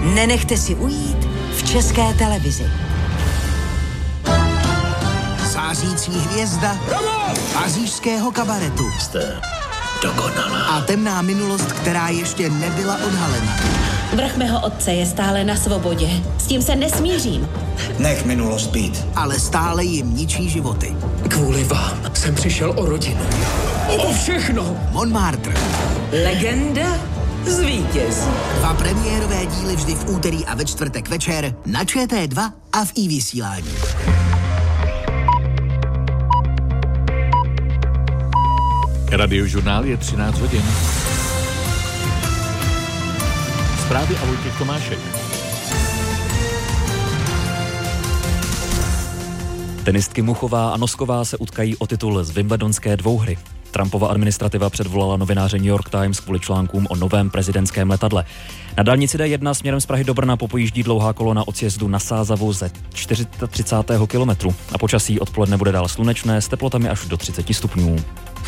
nenechte si ujít v České televizi. Zářící hvězda pařížského kabaretu. Jste dokonalá. A temná minulost, která ještě nebyla odhalena. Vrch mého otce je stále na svobodě. S tím se nesmířím. Nech minulost být. Ale stále jim ničí životy. Kvůli vám jsem přišel o rodinu. O všechno. Montmartre. Legenda zvítězí. 2 premiérové díly vždy v úterý a ve čtvrtek večer na ČT2 a v iVysílání. Radiožurnál je 13 hodin. Zprávy a Vojtěch Tomášek. Tenistky Muchová a Nosková se utkají o titul z wimbledonské dvouhry. Trumpova administrativa předvolala novináře New York Times kvůli článkům o novém prezidentském letadle. Na dálnici D1 směrem z Prahy do Brna popojíždí dlouhá kolona od sjezdu na Sázavu ze 40. kilometru. A počasí odpoledne bude dál slunečné s teplotami až do 30 stupňů.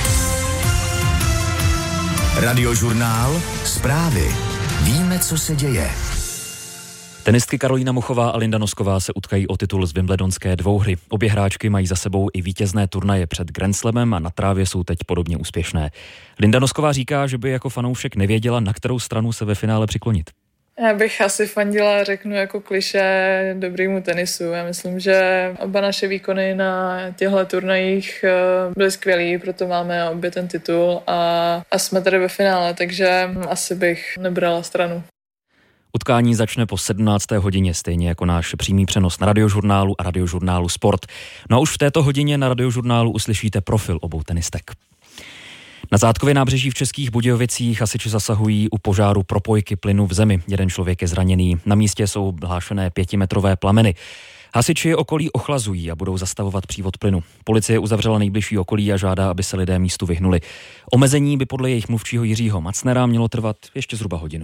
Radiožurnál, zprávy. Víme, co se děje. Tenistky Karolína Muchová a Linda Nosková se utkají o titul z wimbledonské dvouhry. Obě hráčky mají za sebou i vítězné turnaje před Grand Slamem a na trávě jsou teď podobně úspěšné. Linda Nosková říká, že by jako fanoušek nevěděla, na kterou stranu se ve finále přiklonit. Já bych asi fandila, řeknu jako klišé, dobrýmu tenisu. Já myslím, že oba naše výkony na těchto turnajích byly skvělý, proto máme obě ten titul a jsme tady ve finále, takže asi bych nebrala stranu. Utkání začne po 17. hodině, stejně jako náš přímý přenos na Radiožurnálu a Radiožurnálu Sport. No a už v této hodině na Radiožurnálu uslyšíte profil obou tenistek. Na Zátkově nábřeží v Českých Budějovicích hasiči zasahují u požáru propojky plynu v zemi. Jeden člověk je zraněný. Na místě jsou hlášené 5metrové plameny. Hasiči okolí ochlazují a budou zastavovat přívod plynu. Policie uzavřela nejbližší okolí a žádá, aby se lidé místu vyhnuli. Omezení by podle jejich mluvčího Jiřího Macnera mělo trvat ještě zhruba hodinu.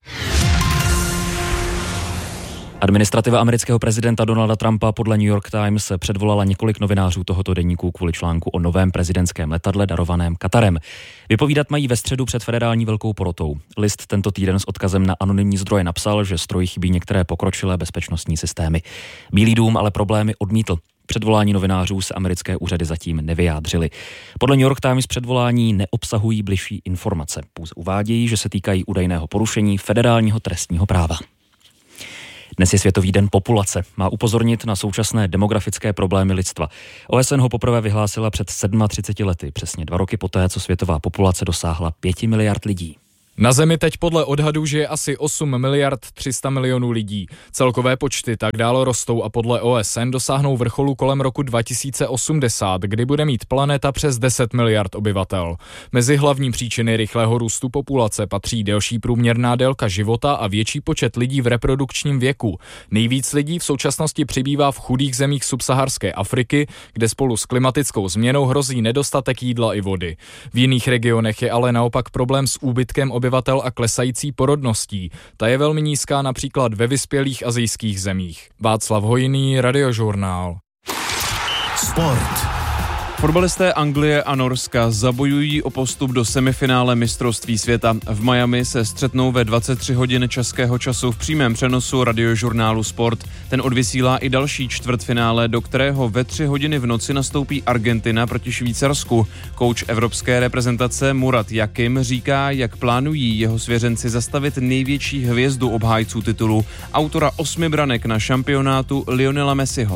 Administrativa amerického prezidenta Donalda Trumpa podle New York Times předvolala několik novinářů tohoto deníku kvůli článku o novém prezidentském letadle darovaném Katarem. Vypovídat mají ve středu před federální velkou porotou. List tento týden s odkazem na anonymní zdroje napsal, že stroji chybí některé pokročilé bezpečnostní systémy. Bílý dům ale problémy odmítl. Předvolání novinářů se americké úřady zatím nevyjádřily. Podle New York Times předvolání neobsahují bližší informace. Pouze uvádějí, že se týkají údajného porušení federálního trestního práva. Dnes je Světový den populace. Má upozornit na současné demografické problémy lidstva. OSN ho poprvé vyhlásila před 37 lety, přesně 2 roky poté, co světová populace dosáhla 5 miliard lidí. Na Zemi teď podle odhadů žije asi 8 miliard 300 milionů lidí. Celkové počty tak dále rostou a podle OSN dosáhnou vrcholu kolem roku 2080, kdy bude mít planeta přes 10 miliard obyvatel. Mezi hlavní příčiny rychlého růstu populace patří delší průměrná délka života a větší počet lidí v reprodukčním věku. Nejvíc lidí v současnosti přibývá v chudých zemích subsaharské Afriky, kde spolu s klimatickou změnou hrozí nedostatek jídla i vody. V jiných regionech je ale naopak problém s úbytkem obyvatel a klesající porodností. Ta je velmi nízká například ve vyspělých asijských zemích. Václav Hojný, Radiožurnál. Sport. Fotbalisté Anglie a Norska zabojují o postup do semifinále mistrovství světa. V Miami se střetnou ve 23 hodin českého času v přímém přenosu Radiožurnálu Sport. Ten odvysílá i další čtvrtfinále, do kterého ve 3 hodiny v noci nastoupí Argentina proti Švýcarsku. Kouč evropské reprezentace Murat Yakin říká, jak plánují jeho svěřenci zastavit největší hvězdu obhájců titulu, autora 8 branek na šampionátu Lionela Messiho.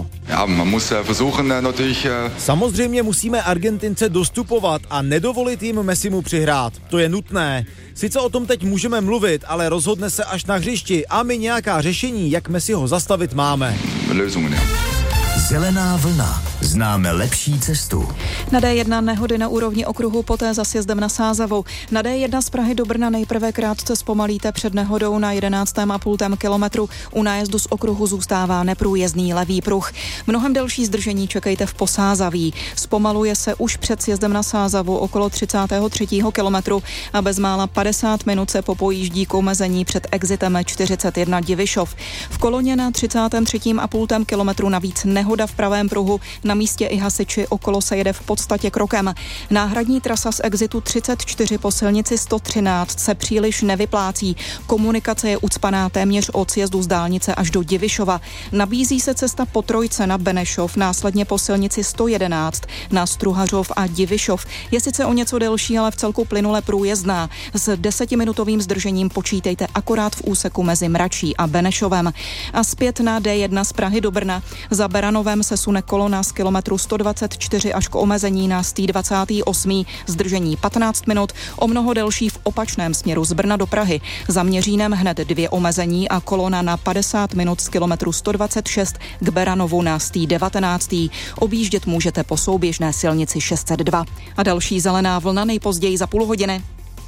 Samozřejmě musíme Argentince dostupovat a nedovolit jim Messimu přihrát. To je nutné. Sice o tom teď můžeme mluvit, ale rozhodne se až na hřišti a my nějaká řešení, jak Messiho zastavit, máme. Zelená vlna. Známe lepší cestu. Na D1 nehody na úrovni okruhu, poté za sjezdem na Sázavu. Na D1 z Prahy do Brna nejprve krátce zpomalíte před nehodou na 11,5 kilometru. U nájezdu z okruhu zůstává neprůjezdný levý pruh. Mnohem delší zdržení čekejte v Posázaví. Zpomaluje se už před sjezdem na Sázavu okolo 33. kilometru a bezmála 50 minut se popojíždí k omezení před exitem 41 Divišov. V koloně na 33,5 kilometru navíc nehoda v pravém pruhu Na místě i hasiči, okolo se jede v podstatě krokem. Náhradní trasa z exitu 34 po silnici 113 se příliš nevyplácí. Komunikace je ucpaná téměř od sjezdu z dálnice až do Divišova. Nabízí se cesta po Trojce na Benešov, následně po silnici 111 na Struhařov a Divišov. Je sice o něco delší, ale v celku plynule průjezdná. S 10minutovým zdržením počítejte akorát v úseku mezi Mračí a Benešovem. A zpět na D1 z Prahy do Brna. Za Beranovem se sune kolona z kilometru 124 až k omezení na 128. Zdržení 15 minut, o mnoho delší v opačném směru z Brna do Prahy. Za Měřínem hned 2 omezení a kolona na 50 minut z kilometru 126 k Beranovu na 119. Objíždět můžete po souběžné silnici 602. A další zelená vlna nejpozději za půl hodiny.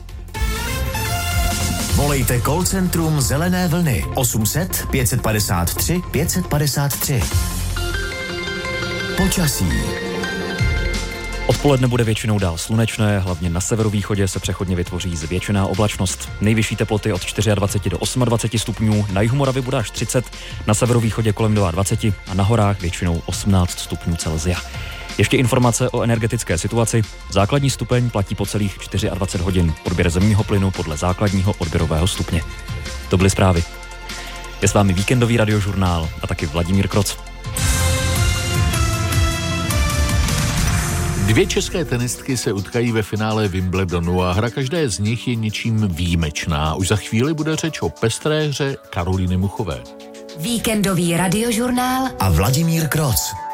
Volejte call centrum Zelené vlny 800 553 553. Počasí. Odpoledne bude většinou dál slunečné, hlavně na severovýchodě se přechodně vytvoří zvětšená oblačnost. Nejvyšší teploty od 24 do 28 stupňů, na jihu Moravy bude až 30, na severovýchodě kolem 22 a na horách většinou 18 stupňů Celsia. Ještě informace o energetické situaci. Základní stupeň platí po celých 24 hodin. Odběr zemního plynu podle základního odběrového stupně. To byly zprávy. Je s vámi víkendový radiožurnál a taky Vladimír Kroc. 2 české tenistky se utkají ve finále Wimbledonu a hra každé z nich je něčím výjimečná. Už za chvíli bude řeč o pestré hře Karolíny Muchové. Víkendový radiožurnál a Vladimír Kroc.